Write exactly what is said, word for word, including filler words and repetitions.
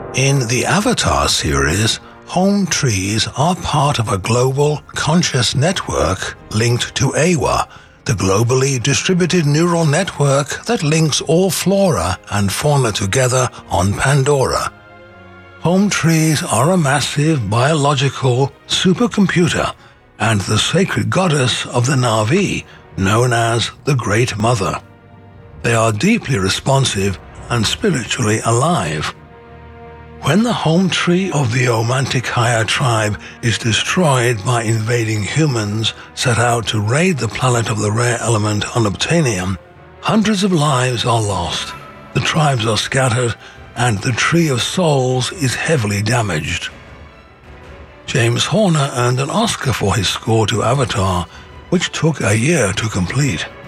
In the Avatar series, home trees are part of a global conscious network linked to Eywa, the globally distributed neural network that links all flora and fauna together on Pandora. Home trees are a massive biological supercomputer and the sacred goddess of the Na'vi, known as the Great Mother. They are deeply responsive and spiritually alive. When the home tree of the Omantiqueya tribe is destroyed by invading humans set out to raid the planet of the rare element unobtainium, hundreds of lives are lost, the tribes are scattered, and the Tree of Souls is heavily damaged. James Horner earned an Oscar for his score to Avatar, which took a year to complete.